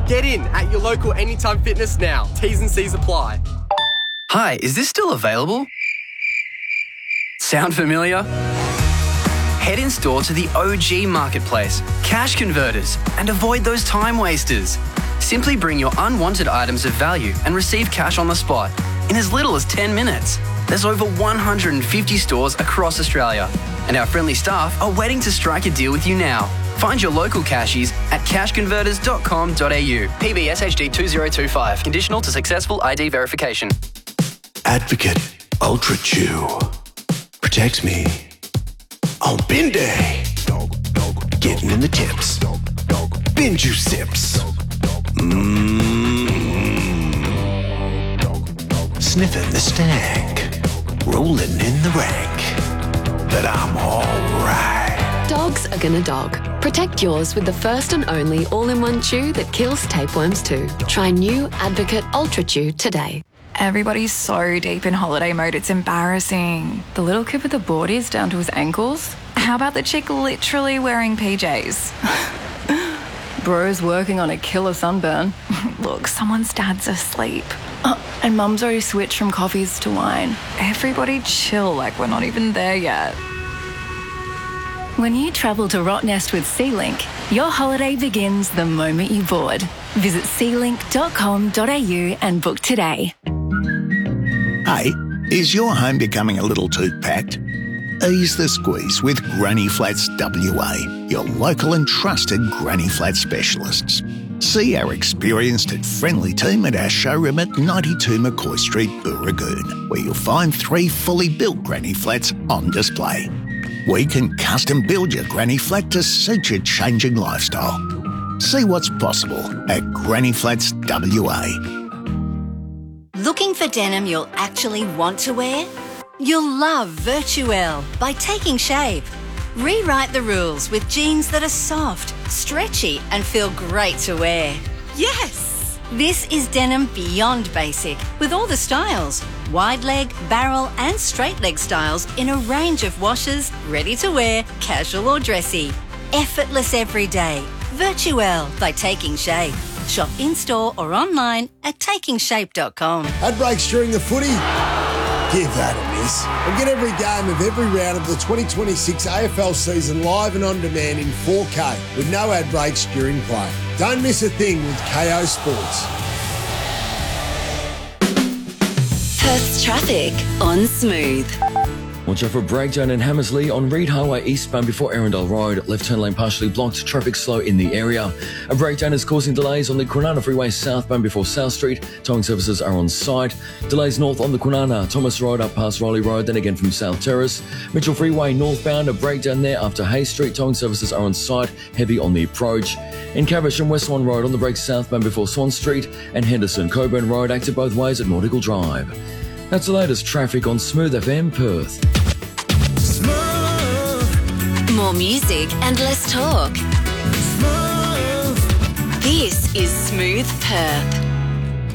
Get in at your local Anytime Fitness now. T's and C's apply. Hi, is this still available? Sound familiar? Head in store to the OG Marketplace, Cash Converters, and avoid those time wasters. Simply bring your unwanted items of value and receive cash on the spot in as little as 10 minutes. There's over 150 stores across Australia, and our friendly staff are waiting to strike a deal with you now. Find your local cashies at cashconverters.com.au. PBSHD 2025. Conditional to successful ID verification. Advocate Ultra Chew protects me on bin day. Getting in the tips. Bin juice sips. Sniffing the stank. Rolling in the rank. But I'm alright. Dogs are gonna dog. Protect yours with the first and only all-in-one chew that kills tapeworms too. Try new Advocate Ultra Chew today. Everybody's so deep in holiday mode, it's embarrassing. The little kid with the boardies down to his ankles? How about the chick literally wearing PJs? Bro's working on a killer sunburn. Look, someone's dad's asleep. And mum's already switched from coffees to wine. Everybody chill, like we're not even there yet. When you travel to Rottnest with SeaLink, your holiday begins the moment you board. Visit sealink.com.au and book today. Hey, is your home becoming a little too packed? Ease the squeeze with Granny Flats WA, your local and trusted Granny Flat specialists. See our experienced and friendly team at our showroom at 92 McCoy Street, Booragoon, where you'll find 3 fully built Granny Flats on display. We can custom build your Granny Flat to suit your changing lifestyle. See what's possible at Granny Flats WA. Looking for denim you'll actually want to wear? You'll love Virtuelle by Taking Shape. Rewrite the rules with jeans that are soft, stretchy, and feel great to wear. Yes! This is denim beyond basic, with all the styles. Wide leg, barrel, and straight leg styles in a range of washes, ready to wear, casual or dressy. Effortless every day. Virtuelle by Taking Shape. Shop in-store or online at takingshape.com. Ad breaks during the footy? Give that a miss. And get every game of every round of the 2026 AFL season live and on demand in 4K with no ad breaks during play. Don't miss a thing with KO Sports. Perth's traffic on Smooth. Watch out for a breakdown in Hammersley on Reid Highway eastbound before Arundel Road. Left turn lane partially blocked, traffic slow in the area. A breakdown is causing delays on the Kwinana Freeway southbound before South Street. Towing services are on site. Delays north on the Kwinana, Thomas Road up past Riley Road, then again from South Terrace. Mitchell Freeway northbound, a breakdown there after Hay Street. Towing services are on site, heavy on the approach. In Caversham, West Swan Road on the break southbound before Swan Street. And Henderson, Coburn Road active both ways at Nautical Drive. That's the latest traffic on Smooth FM Perth. More music and less talk. This is Smooth Perth.